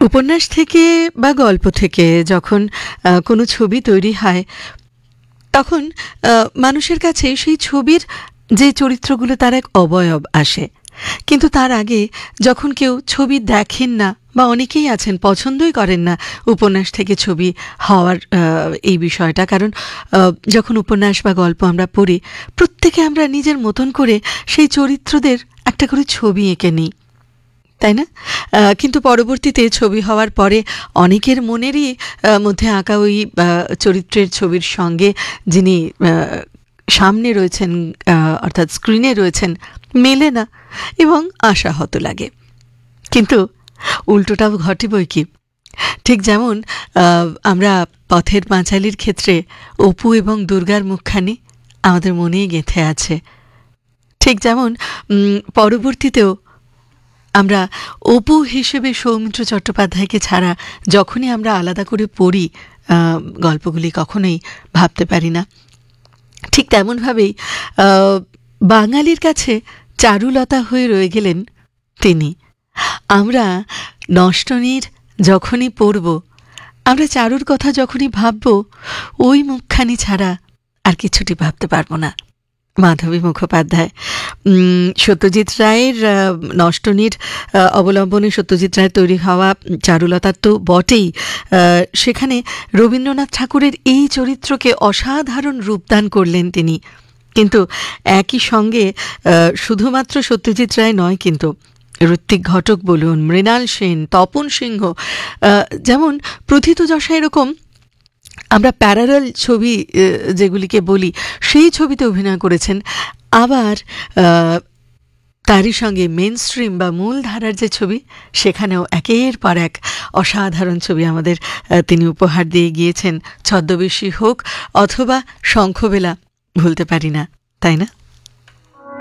উপন্যাস থেকে বা গল্প থেকে যখন কোনো ছবি তৈরি হয় তখন মানুষের কাছে সেই ছবির যে চরিত্রগুলো তার এক অবয়ব আসে। কিন্তু তার আগে যখন কেউ ছবি দেখেন না বা অনেকেই আছেন পছন্দই করেন না উপন্যাস থেকে ছবি হওয়ার এই বিষয়টা, কারণ যখন উপন্যাস বা গল্প আমরা পড়ি প্রত্যেকে আমরা নিজের মতন করে সেই চরিত্রদের একটা করে ছবি এঁকে নিই, তাই না? কিন্তু পরবর্তীতে ছবি হওয়ার পরে অনেকের মনেরই মধ্যে আঁকা ওই চরিত্রের ছবির সঙ্গে যিনি সামনে রয়েছেন অর্থাৎ স্ক্রিনে রয়েছেন মেলে না এবং আশাহত লাগে। কিন্তু উল্টোটাও ঘটে বই কি। ঠিক যেমন আমরা পথের পাঁচালীর ক্ষেত্রে অপু এবং দুর্গার মুখখানি আমাদের মনেই গেঁথে আছে, ঠিক যেমন পরবর্তীতেও আমরা অপু হিসেবে সৌমিত্র চট্টোপাধ্যায়কে ছাড়া যখনই আমরা আলাদা করে পড়ি গল্পগুলি কখনোই ভাবতে পারি না। ঠিক তেমনভাবেই বাঙালির কাছে চারুলতা হয়ে রয়ে গেলেন তিনি। আমরা নষ্টনীর যখনই পড়ব, আমরা চারুর কথা যখনই ভাবব, ওই মুখখানি ছাড়া আর কিছুটি ভাবতে পারবো না। মাধবী মুখোপাধ্যায় সত্যজিৎ রায়ের নষ্টনীর অবলম্বনে সত্যজিৎ রায়ের তৈরি হওয়া চারুলতা তো বটেই, সেখানে রবীন্দ্রনাথ ঠাকুরের এই চরিত্রকে অসাধারণ রূপদান করলেন তিনি। কিন্তু একই সঙ্গে শুধুমাত্র সত্যজিৎ রায় নয়, কিন্তু ঋত্বিক ঘটক বলুন, মৃণাল সেন, তপন সিংহ, যেমন প্রথিতযশা, এরকম আমরা প্যারালাল ছবি যেগুলিকে বলি সেই ছবিতে অভিনয় করেছেন। আবার তারই সঙ্গে মেন স্ট্রিম বা মূল ধারার যে ছবি, সেখানেও একের পর এক অসাধারণ ছবি আমাদের তিনি উপহার দিয়ে গিয়েছেন। ছদ্মবেশী হোক অথবা শঙ্খবেলা ভুলতে পারি না, তাই না?